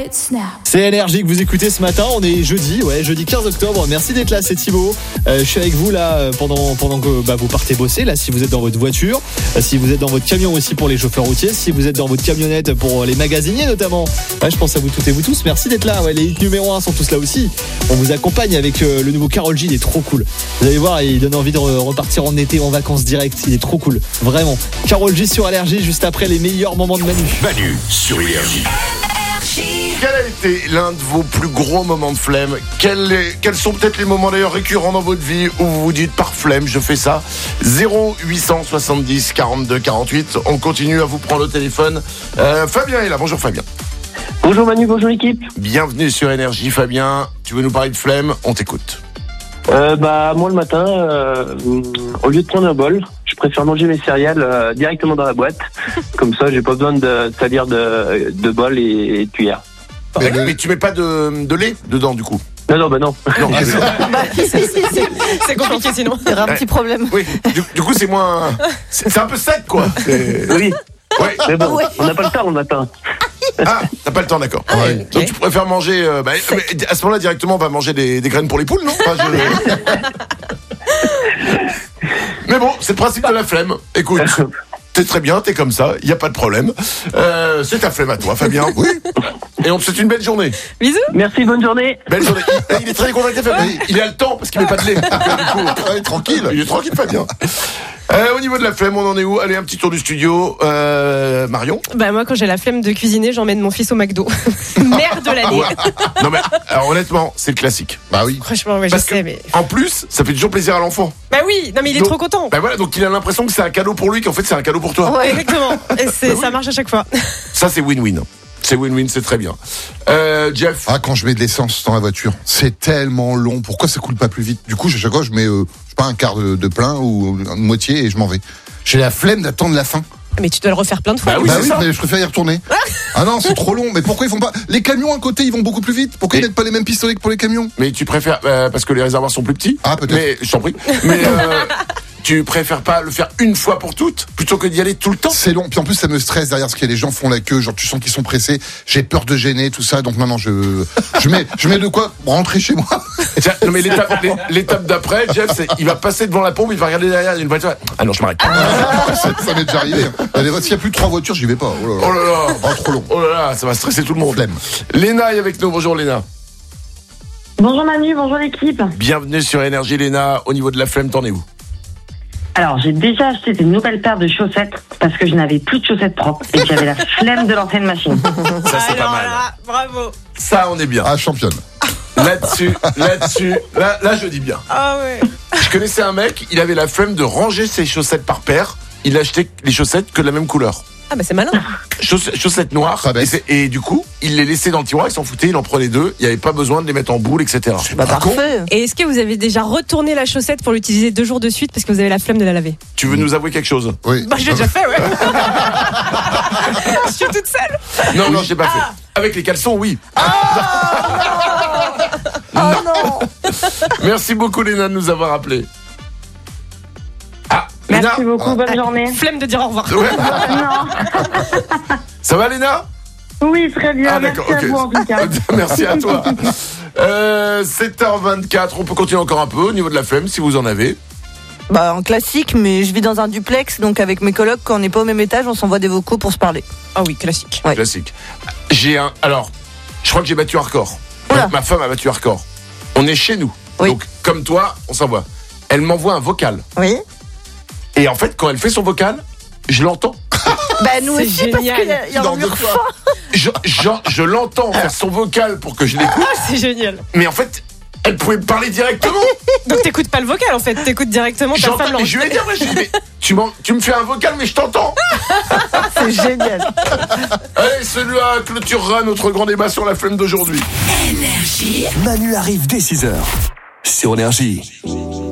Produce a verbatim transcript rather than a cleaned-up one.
C'est Énergie que vous écoutez ce matin. On est jeudi, ouais, jeudi quinze octobre. Merci d'être là, c'est Thibaut. Euh, je suis avec vous là pendant pendant que bah, vous partez bosser. Là, si vous êtes dans votre voiture, euh, si vous êtes dans votre camion aussi pour les chauffeurs routiers, si vous êtes dans votre camionnette pour les magasiniers notamment. Ouais, je pense à vous toutes et vous tous. Merci d'être là. Ouais, les hits numéro un sont tous là aussi. On vous accompagne avec euh, le nouveau Karol G. Il est trop cool. Vous allez voir, il donne envie de re- repartir en été en vacances direct. Il est trop cool, vraiment. Karol G sur Énergie juste après les meilleurs moments de Manu. Manu sur Énergie. Quel a été l'un de vos plus gros moments de flemme? Quels, est, quels sont peut-être les moments d'ailleurs récurrents dans votre vie où vous vous dites par flemme je fais ça? Zéro huit cent soixante-dix quarante-deux quarante-huit. On continue à vous prendre au téléphone. euh, Fabien est là, bonjour Fabien. Bonjour Manu, bonjour l'équipe. Bienvenue sur Énergie Fabien. Tu veux nous parler de flemme? On t'écoute. euh, Bah moi le matin, euh, au lieu de prendre un bol, je préfère manger mes céréales euh, directement dans la boîte. Comme ça j'ai pas besoin de salir de, de bol et, et de cuillère. Mais, mais tu mets pas de, de lait dedans du coup? Non non bah non, Non, Ah, c'est- Bah, c'est, c'est, c'est, C'est compliqué sinon. il y aura un petit problème. Oui, du, du coup c'est moins... C'est, c'est un peu sec quoi. C'est... oui. Ouais. Mais bon, Ouais. on n'a pas le temps le matin. Ah, t'as pas le temps, d'accord. Ah, Ouais. ok. Donc tu préfères manger... euh, bah, mais à ce moment-là, directement, on va manger des, des graines pour les poules, non? Enfin, je- Mais bon, c'est le principe de la flemme. Écoute, t'es très bien, t'es comme ça, y a pas de problème. Euh, c'est ta flemme à toi, Fabien. Oui. Et on te souhaite une belle journée. Bisous. Merci, bonne journée. Belle journée. Il, il est très décontracté, Fabien. Il, il a le temps parce qu'il met pas de lait. Donc, euh, du coup, ouais, tranquille. Il est tranquille, Fabien. Euh, au niveau de la flemme, on en est où? Allez, un petit tour du studio. Euh, Marion? Bah moi quand j'ai la flemme de cuisiner, j'emmène mon fils au McDo. Merde de l'année. Ouais. Non mais, alors honnêtement, c'est le classique. Bah oui. Franchement, ouais, je Parce que, sais, mais. en plus, ça fait toujours plaisir à l'enfant. Bah oui, non mais il est Donc- trop content. Bah voilà, donc il a l'impression que c'est un cadeau pour lui, qu'en fait c'est un cadeau pour toi. Ouais, exactement. Et c'est, Bah oui. ça marche à chaque fois. Ça c'est win-win. C'est win-win, c'est très bien. Euh, Jeff. Ah, quand je mets de l'essence dans la voiture, c'est tellement long. Pourquoi ça coule pas plus vite? Du coup, à chaque fois, je mets, euh, je sais pas, un quart de, de plein ou une moitié et je m'en vais. J'ai la flemme d'attendre la fin. Mais tu dois le refaire plein de fois. Bah oui, bah c'est oui, ça. mais je préfère y retourner. Ah non, c'est trop long. Mais pourquoi ils font pas? Les camions à côté, ils vont beaucoup plus vite. Pourquoi Et- ils mettent pas les mêmes pistolets que pour les camions? Mais tu préfères, euh, parce que les réservoirs sont plus petits. Ah, peut-être. Mais, je t'en prie. Mais, euh, tu préfères pas le faire une fois pour toutes, plutôt que d'y aller tout le temps? C'est long. Puis en plus, ça me stresse derrière, parce que les gens font la queue. Genre, tu sens qu'ils sont pressés. J'ai peur de gêner, tout ça. Donc maintenant, je, je mets, je mets de quoi rentrer chez moi. Tiens, non mais l'étape, l'é- l'étape d'après, Jeff, c'est, il va passer devant la pompe, il va regarder derrière, il y a une voiture. Ah non, je m'arrête. ça, ça m'est déjà arrivé. hein. Il y a des- S'il y a plus de trois voitures, j'y vais pas. Oh là là. Oh là là. Oh, trop long. Oh là là, ça va stresser tout le monde. Flemme. Léna est avec nous. Bonjour Léna. Bonjour Manu, bonjour l'équipe. Bienvenue sur Énergie Léna. Au niveau de la flemme, t'en es où? Alors j'ai déjà acheté des nouvelles paires de chaussettes parce que je n'avais plus de chaussettes propres et que j'avais la flemme de l'ancienne machine. Ça c'est pas Alors mal. là, bravo. Ça on est bien. Ah, championne. Là-dessus, là-dessus, là, là je dis bien. Ah ouais. Je connaissais un mec, il avait la flemme de ranger ses chaussettes par paire. Il achetait les chaussettes que de la même couleur. Ah bah c'est malin. Chauss- chaussettes noires. Très bête. Et, c'est- et du coup, il les laissait dans le tiroir, il s'en foutait, il en prenait deux. Il n'y avait pas besoin de les mettre en boule, et cetera. Bah, parfait. Et est-ce que vous avez déjà retourné la chaussette pour l'utiliser deux jours de suite parce que vous avez la flemme de la laver? Tu veux nous avouer quelque chose? Oui. Bah je l'ai déjà fait, ouais. Je suis toute seule. Non, non, je l'ai pas fait. Avec les caleçons, oui. Oh non. Merci beaucoup Léna de nous avoir appelés. Ah, Léna. Merci beaucoup, bonne journée. Flemme de dire au revoir. Ouais. Non. Ça va Léna? Oui, très bien, Ah merci d'accord, à ok. vous en tout cas. Merci à toi. Euh, sept heures vingt-quatre, on peut continuer encore un peu au niveau de la flemme si vous en avez. Bah, en classique, mais je vis dans un duplex, donc avec mes colocs, quand on n'est pas au même étage, on s'envoie des vocaux pour se parler. Ah oui, classique. Ouais. Classique. J'ai un. Alors, je crois que j'ai battu un record. Oula. Ma femme a battu un record. On est chez nous. Oui. Donc, comme toi, on s'envoie. Elle m'envoie un vocal. Oui. Et en fait, quand elle fait son vocal, je l'entends. Bah, nous C'est aussi, parce génial. qu'il y a, il y a Dans un deux mur fois. fort. Je, je, je l'entends faire son vocal pour que je l'écoute. Ah, c'est génial. Mais en fait, elle pouvait me parler directement. Donc t'écoutes pas le vocal en fait, t'écoutes directement ta J'entends, femme. mais je lui ai dit, ouais, je lui ai dit, mais tu, m'en- tu me fais un vocal, mais je t'entends. C'est génial. Allez, celui-là clôturera notre grand débat sur la flemme d'aujourd'hui. Manu arrive dès six heures sur Énergie.